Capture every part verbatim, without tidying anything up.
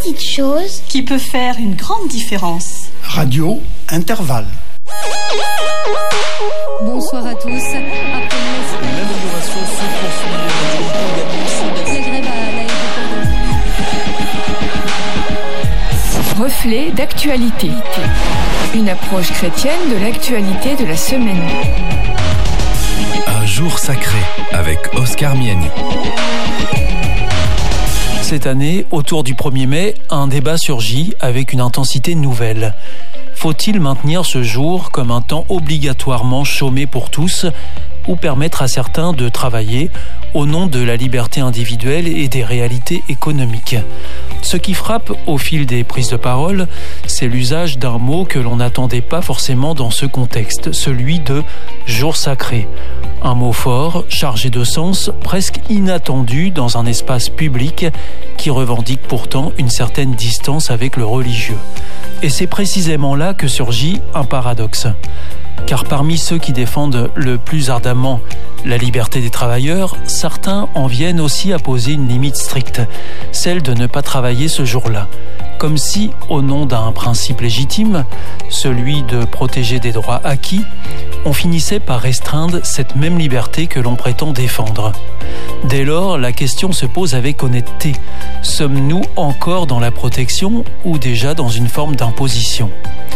petite chose qui peut faire une grande différence. Radio Intervalle. Bonsoir à tous. Après l'amélioration se poursuit. la grève à l'aéroport. Reflet d'actualité. Une approche chrétienne de l'actualité de la semaine. Un jour sacré avec Oscar Miani. Cette année, autour du premier mai, un débat surgit avec une intensité nouvelle. Faut-il maintenir ce jour comme un temps obligatoirement chômé pour tous ou permettre à certains de travailler au nom de la liberté individuelle et des réalités économiques ? Ce qui frappe au fil des prises de parole, c'est l'usage d'un mot que l'on n'attendait pas forcément dans ce contexte, celui de « jour sacré ». Un mot fort, chargé de sens, presque inattendu dans un espace public qui revendique pourtant une certaine distance avec le religieux. Et c'est précisément là que surgit un paradoxe. Car parmi ceux qui défendent le plus ardemment la liberté des travailleurs, certains en viennent aussi à poser une limite stricte, celle de ne pas travailler ce jour-là. Comme si, au nom d'un principe légitime, celui de protéger des droits acquis, on finissait par restreindre cette même liberté que l'on prétend défendre. Dès lors, la question se pose avec honnêteté. Sommes-nous encore dans la protection ou déjà dans une forme d'imposition ?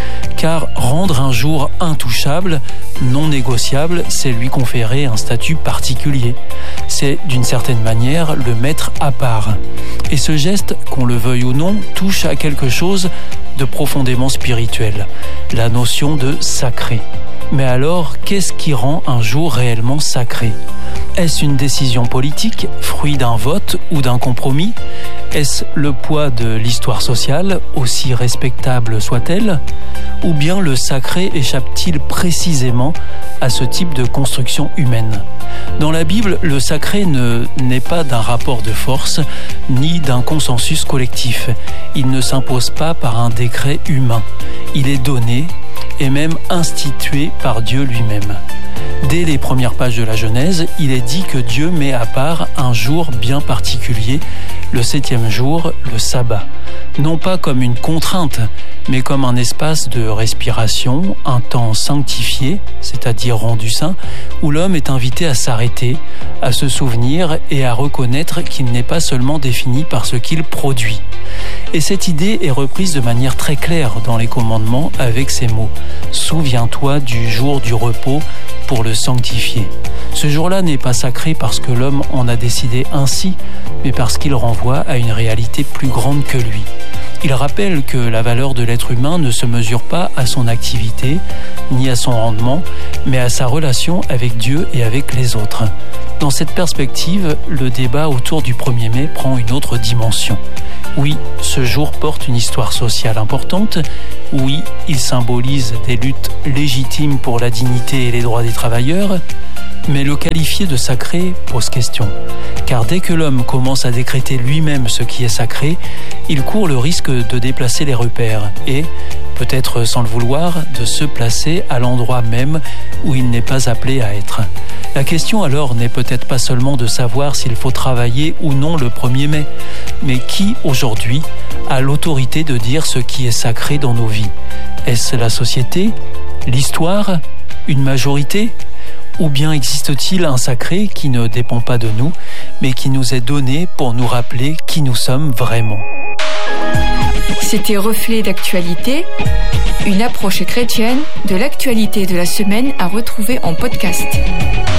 Car rendre un jour intouchable, non négociable, c'est lui conférer un statut particulier. C'est d'une certaine manière le mettre à part. Et ce geste, qu'on le veuille ou non, touche à quelque chose de profondément spirituel, la notion de sacré. Mais alors, qu'est-ce qui rend un jour réellement sacré ? Est-ce une décision politique, fruit d'un vote ou d'un compromis ? Est-ce le poids de l'histoire sociale, aussi respectable soit-elle ? Ou bien le sacré échappe-t-il précisément à ce type de construction humaine ? Dans la Bible, le sacré ne naît pas d'un rapport de force, ni d'un consensus collectif. Il ne s'impose pas par un décret humain. Il est donné et même institué par Dieu lui-même. Dès les premières pages de la Genèse, il est dit que Dieu met à part un jour bien particulier, le septième jour, le sabbat. Non pas comme une contrainte, mais comme un espace de respiration, un temps sanctifié, c'est-à-dire rendu saint, où l'homme est invité à s'arrêter, à se souvenir et à reconnaître qu'il n'est pas seulement défini par ce qu'il produit. Et cette idée est reprise de manière très claire dans les commandements avec ces mots « Souviens-toi du jour du repos pour le sanctifier ». Ce jour-là n'est pas sacré parce que l'homme en a décidé ainsi, mais parce qu'il renvoie à une réalité plus grande que lui. Il rappelle que la valeur de l'être humain ne se mesure pas à son activité, ni à son rendement, mais à sa relation avec Dieu et avec les autres. Dans cette perspective, le débat autour du premier mai prend une autre dimension. Oui, ce jour porte une histoire sociale importante. Oui, il symbolise des luttes légitimes pour la dignité et les droits des travailleurs. Mais le qualifier de sacré pose question. Car dès que l'homme commence à décréter lui-même ce qui est sacré, il court le risque de déplacer les repères et, peut-être sans le vouloir, de se placer à l'endroit même où il n'est pas appelé à être. La question alors n'est peut-être pas seulement de savoir s'il faut travailler ou non le premier mai, mais qui aujourd'hui a l'autorité de dire ce qui est sacré dans nos vies ? Est-ce la société ? L'histoire ? Une majorité ? Ou bien existe-t-il un sacré qui ne dépend pas de nous, mais qui nous est donné pour nous rappeler qui nous sommes vraiment ? C'était Reflet d'actualité, une approche chrétienne de l'actualité de la semaine à retrouver en podcast.